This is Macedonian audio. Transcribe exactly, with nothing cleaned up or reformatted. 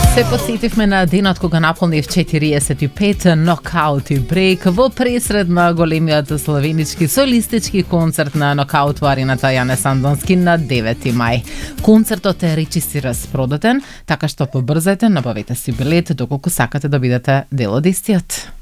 Се подсетивме на денот кога наполнив четириесет и пет нокаути брейк во пресред на големиот словенички солистички концерт на нокаут во арената Јане Сандонски на девети мај. Концертот е речиси распродатен, така што побрзајте, набавете си билет доколку сакате да бидете дел од истиот.